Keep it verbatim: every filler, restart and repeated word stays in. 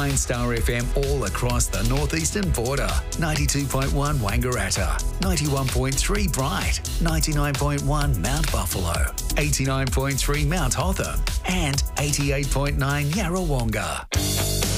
nine Star F M all across the northeastern border. ninety-two point one Wangaratta, ninety-one point three Bright, ninety-nine point one Mount Buffalo, eighty-nine point three Mount Hotham, and eighty-eight point nine Yarrawonga.